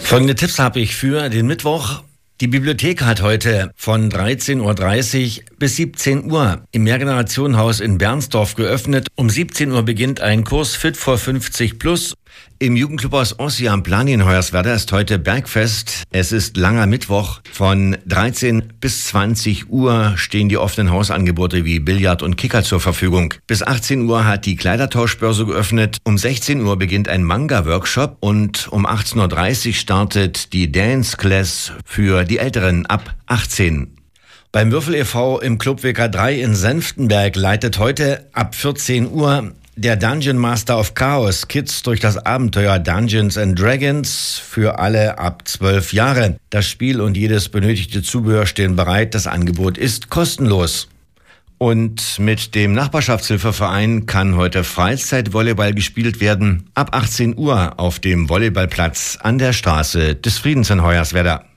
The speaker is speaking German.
Folgende Tipps habe ich für den Mittwoch. Die Bibliothek hat heute von 13.30 Uhr bis 17 Uhr im Mehrgenerationenhaus in Bernsdorf geöffnet. Um 17 Uhr beginnt ein Kurs Fit for 50 Plus. Im Jugendclub aus Ossi am Plani in Hoyerswerda ist heute Bergfest. Es ist langer Mittwoch. Von 13 bis 20 Uhr stehen die offenen Hausangebote wie Billard und Kicker zur Verfügung. Bis 18 Uhr hat die Kleidertauschbörse geöffnet. Um 16 Uhr beginnt ein Manga-Workshop und um 18.30 Uhr startet die Dance Class für die Älteren ab 18. Beim Würfel e.V. im Club WK3 in Senftenberg leitet heute ab 14 Uhr der Dungeon Master of Chaos Kids durch das Abenteuer Dungeons and Dragons für alle ab 12 Jahre. Das Spiel und jedes benötigte Zubehör stehen bereit. Das Angebot ist kostenlos. Und mit dem Nachbarschaftshilfeverein kann heute Freizeitvolleyball gespielt werden. Ab 18 Uhr auf dem Volleyballplatz an der Straße des Friedens in Hoyerswerda.